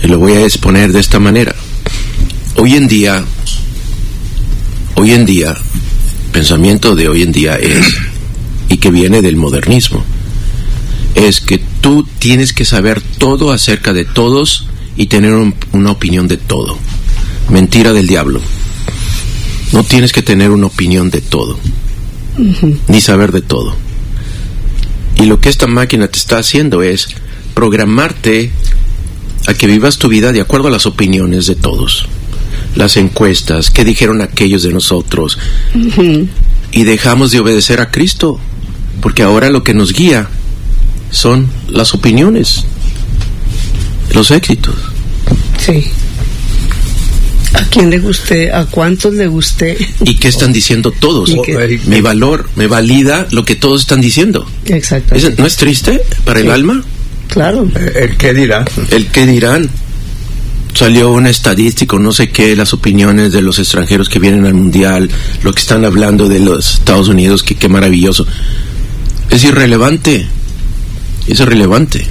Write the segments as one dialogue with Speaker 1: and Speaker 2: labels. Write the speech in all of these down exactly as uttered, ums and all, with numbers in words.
Speaker 1: Y lo voy a exponer de esta manera. Hoy en día, hoy en día, pensamiento de hoy en día es, y que viene del modernismo, es que tú tienes que saber todo acerca de todos y tener un, una opinión de todo. Mentira del diablo. No tienes que tener una opinión de todo, uh-huh. ni saber de todo. Y lo que esta máquina te está haciendo es programarte a que vivas tu vida de acuerdo a las opiniones de todos, las encuestas, qué dijeron aquellos de nosotros, uh-huh. y dejamos de obedecer a Cristo, porque ahora lo que nos guía son las opiniones, los éxitos.
Speaker 2: Sí. ¿A quién le guste? ¿A cuántos le guste?
Speaker 1: ¿Y qué están diciendo todos? Mi valor me valida lo que todos están diciendo.
Speaker 2: Exacto.
Speaker 1: ¿No es triste para sí. el alma?
Speaker 2: Claro.
Speaker 3: ¿El qué dirán?
Speaker 1: El qué dirán. Salió una estadística, no sé qué, las opiniones de los extranjeros que vienen al mundial, lo que están hablando de los Estados Unidos, que qué maravilloso. Es irrelevante. Es irrelevante.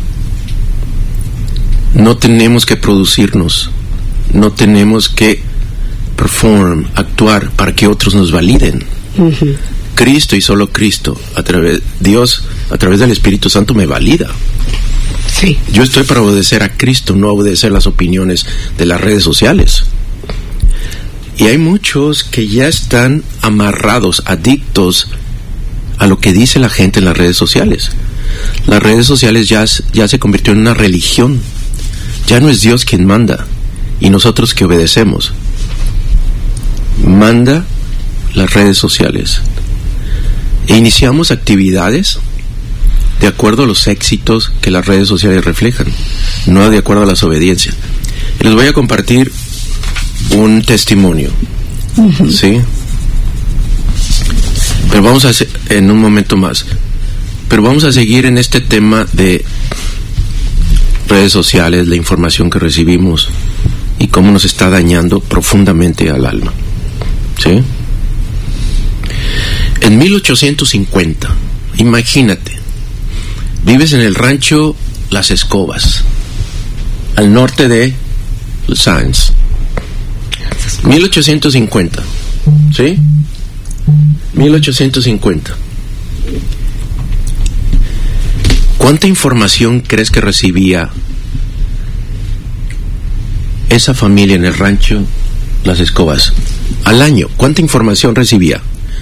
Speaker 1: No tenemos que producirnos. No tenemos que perform, actuar para que otros nos validen. Uh-huh. Cristo y solo Cristo, a través Dios, a través del Espíritu Santo me valida.
Speaker 2: Sí.
Speaker 1: Yo estoy para obedecer a Cristo, no obedecer las opiniones de las redes sociales. Y hay muchos que ya están amarrados, adictos a lo que dice la gente en las redes sociales. Las redes sociales ya, ya se convirtió en una religión. Ya no es Dios quien manda y nosotros que obedecemos. Manda las redes sociales. E iniciamos actividades de acuerdo a los éxitos que las redes sociales reflejan, no de acuerdo a las obediencias. Y les voy a compartir un testimonio, uh-huh. ¿sí? Pero vamos a hacer en un momento más. Pero vamos a seguir en este tema de redes sociales, la información que recibimos y cómo nos está dañando profundamente al alma, ¿sí? En mil ochocientos cincuenta, imagínate, vives en el rancho Las Escobas, al norte de Sáenz. mil ochocientos cincuenta, ¿sí? mil ochocientos cincuenta. ¿Cuánta información crees que recibía esa familia en el rancho Las Escobas al año? ¿Cuánta información recibía?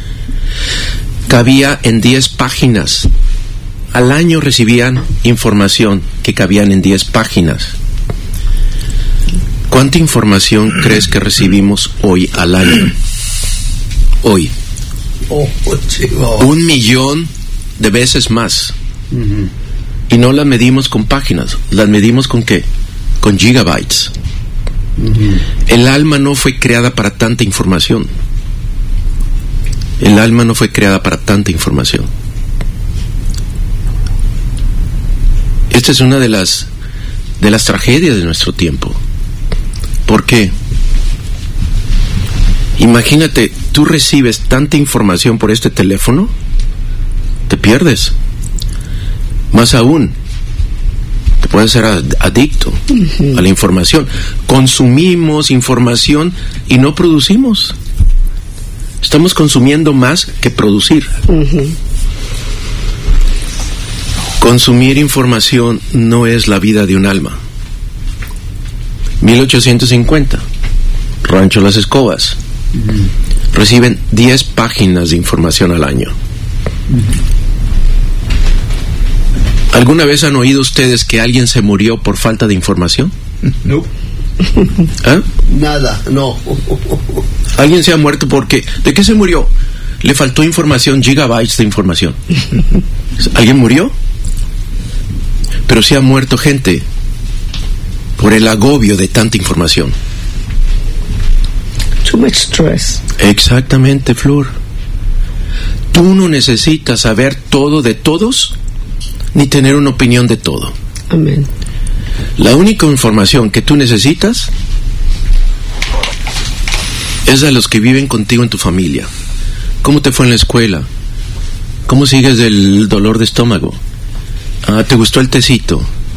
Speaker 1: Cabía en diez páginas. Al año recibían información que cabían en diez páginas. ¿Cuánta información crees que recibimos hoy al año? Hoy.
Speaker 3: Oh, chico.
Speaker 1: Un millón de veces más.
Speaker 3: Uh-huh.
Speaker 1: Y no las medimos con páginas, las medimos con qué? Con gigabytes. Uh-huh. El alma no fue creada para tanta información. El alma no fue creada para tanta información. Esta es una de las de las tragedias de nuestro tiempo. ¿Por qué? Imagínate, tú recibes tanta información por este teléfono, te pierdes. Más aún, te puedes ser adicto uh-huh. a la información. Consumimos información y no producimos. Estamos consumiendo más que producir.
Speaker 2: Uh-huh.
Speaker 1: Consumir información no es la vida de un alma. mil ochocientos cincuenta, Rancho Las Escobas. Uh-huh. Reciben diez páginas de información al año. Uh-huh. ¿Alguna vez han oído ustedes que alguien se murió por falta de información?
Speaker 3: No.
Speaker 1: ¿Ah?
Speaker 3: Nada, no.
Speaker 1: ¿Alguien se ha muerto porque... ¿De qué se murió? Le faltó información, gigabytes de información. ¿Alguien murió? Pero sí ha muerto gente por el agobio de tanta información.
Speaker 2: Too much stress.
Speaker 1: Exactamente, Flor. Tú no necesitas saber todo de todos, ni tener una opinión de todo.
Speaker 2: Amén.
Speaker 1: La única información que tú necesitas es de los que viven contigo en tu familia. ¿Cómo te fue en la escuela? ¿Cómo sigues del dolor de estómago? Ah, ¿te gustó el tecito?